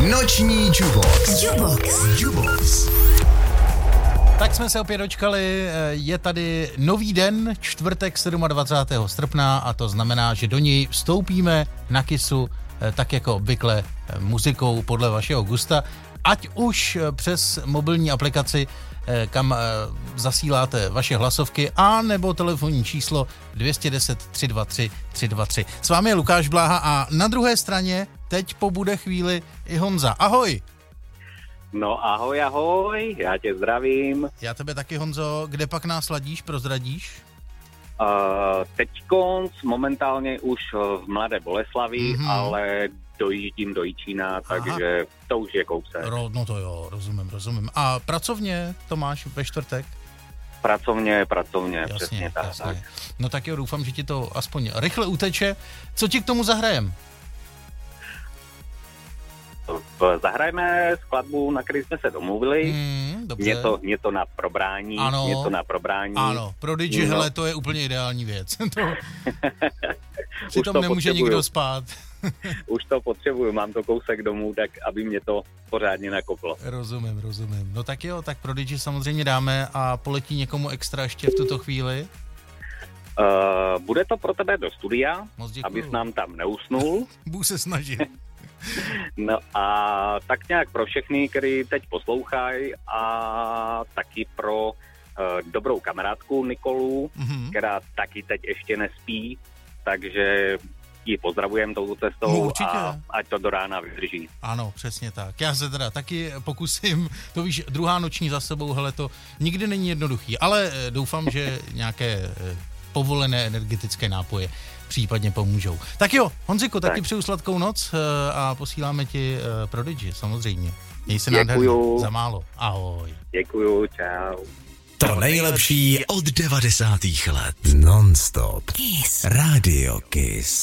Noční Jubox. Tak jsme se opět dočkali, je tady nový den, čtvrtek 27. srpna a to znamená, že do něj vstoupíme na Kissu tak jako obvykle muzikou podle vašeho gusta, ať už přes mobilní aplikaci, kam zasíláte vaše hlasovky, a nebo telefonní číslo 210 323 323. S vámi je Lukáš Bláha a na druhé straně teď pobude chvíli i Honza. Ahoj! No ahoj, já tě zdravím. Já tebe taky, Honzo. Kde pak nás ladíš, prozradíš? Teďkonc momentálně už v Mladé Boleslavi, ale dojíždím do Jičína, takže to už je kousek. No to jo, rozumím. A pracovně to máš ve čtvrtek? Pracovně, jasně, přesně tak. Jasně. No tak jo, doufám, že ti to aspoň rychle uteče. Co ti k tomu zahrajem? Zahrajeme skladbu, na který jsme se domluvili. Něco na probrání. Ano, Prodigy, hele, to je úplně ideální věc. Přitom nemůže nikdo spát. Už to potřebuju, mám to kousek domů, tak aby mě to pořádně nakoplo. Rozumím. No tak jo, tak Prodigy samozřejmě dáme a poletí někomu extra ještě v tuto chvíli? Bude to pro tebe do studia, abys nám tam neusnul. Budu se snažit. No a tak nějak pro všechny, který teď poslouchají, a taky pro dobrou kamarádku Nikolu, která taky teď ještě nespí, takže ji pozdravujem touto cestou a ať to do rána vydrží. Ano, přesně tak. Já se teda taky pokusím, to víš, druhá noční za sebou, hele, to nikdy není jednoduchý, ale doufám, že nějaké povolené energetické nápoje případně pomůžou. Tak jo, Honziko, taky přeju sladkou noc a posíláme ti Prodigy, samozřejmě. Měj se nádherně, za málo. Ahoj. Děkuju, čau. To nejlepší od 90. let. Non-stop. Kiss. Radio Kiss.